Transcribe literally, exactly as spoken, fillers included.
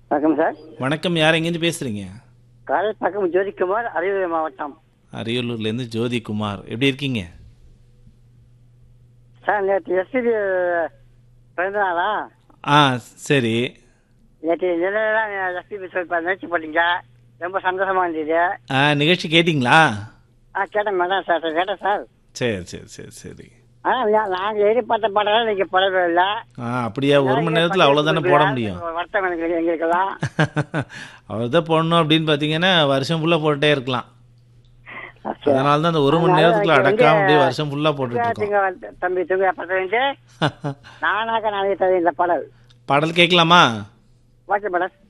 வணக்கம் சார். வணக்கம். யார் எங்கேருந்து பேசுறீங்க? காலேஜ் பக்கம் ஜோதிக்குமார், அரியலூர் மாவட்டம். அரியலூர்லேருந்து ஜோதி குமார். எப்படி இருக்கீங்க? சார் நேற்று எஸ்பிபி பிறந்த நாளா? ஆ சரி. நேற்று நிலையெல்லாம் எஸ்பிபி சொல்லி நிகழ்ச்சி போட்டீங்க, ரொம்ப சந்தோஷமா இருந்தது. ஆ நிகழ்ச்சி கேட்டிங்களா? ஆ கேட்டேன் மேடம் சார் கேட்டேன் சார். சரி சரி சரி சரி. ஆனால் நாங்கள் எதிர்பார்த்த பாடலாம் இன்னைக்கு போடவே இல்லை. ஆ அப்படியா? ஒரு மணி நேரத்தில் அவ்வளோதானே போட முடியும். வருத்தம் எனக்கு எங்களுக்கெல்லாம். அவ்வளோதான் போடணும் அப்படின்னு பார்த்தீங்கன்னா வருஷம் ஃபுல்லாக போட்டுட்டே இருக்கலாம். அதனால தான் அந்த ஒரு மணி நேரத்துக்குள்ள அடக்காம அப்படியே வருஷம் ஃபுல்லாக போட்டுட்டு இருக்கோம். தம்பி தூங்க பத்து நானாக நாளைக்கு தரேன் இந்த பாடல். பாடல் கேட்கலாமா? Okay madam.